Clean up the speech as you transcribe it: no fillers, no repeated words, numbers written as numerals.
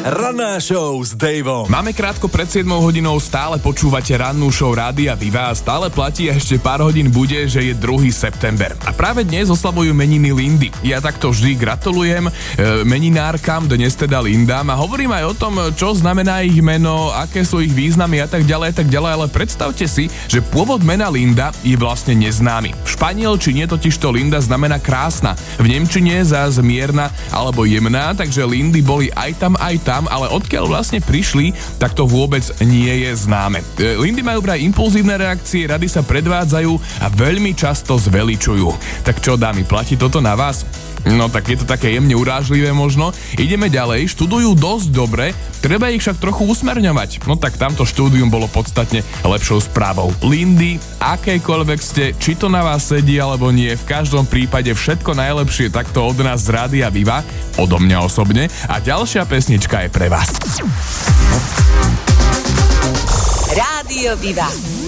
Ranná show s Davom. Máme krátko pred 7 hodinou, stále počúvate rannú show Rádia Viva a stále platí a ešte pár hodín bude, že je 2. september. A práve dnes oslavujú meniny Lindy. Ja takto vždy gratulujem meninárkam, dnes teda Lindám, a hovorím aj o tom, čo znamená ich meno, aké sú ich významy a tak ďalej, ale predstavte si, že pôvod mena Linda je vlastne neznámy. V španielčine totižto Linda znamená krásna, v nemčine zás mierna alebo jemná, takže Lindy boli aj tam, ale odkiaľ vlastne prišli, tak to vôbec nie je známe. Lindy majú vraj impulzívne reakcie, rady sa predvádzajú a veľmi často zveličujú. Tak čo, dámy, platí toto na vás? No tak je to také jemne urážlivé možno. Ideme ďalej, študujú dosť dobre, treba ich však trochu usmerňovať. No tak tamto štúdium bolo podstatne lepšou správou. Lindy, akékoľvek ste, či to na vás sedí alebo nie, v každom prípade všetko najlepšie takto od nás z Rádia Viva, odo mňa osobne, a ďalšia pesnička je pre vás. Rádio Viva.